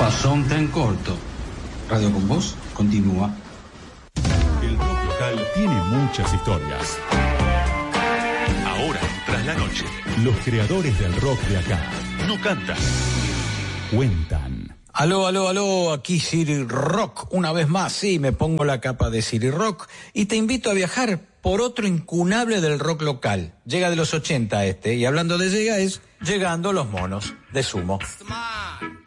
Pasó un tren corto. Radio con Voz continúa. El rock local tiene muchas historias. Ahora, tras la noche, los creadores del rock de acá no cantan, cuentan. Aló, aquí City Rock, una vez más, sí, me pongo la capa de City Rock y te invito a viajar por otro incunable del rock local. Llega de los 80 y hablando de llega es Llegando los Monos, de Sumo.